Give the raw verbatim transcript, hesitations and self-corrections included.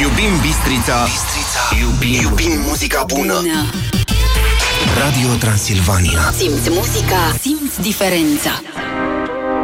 Iubim Bistrița, Bistrița. Iubim, iubim muzica bună. bună Radio Transilvania. Simți muzica, simți diferența.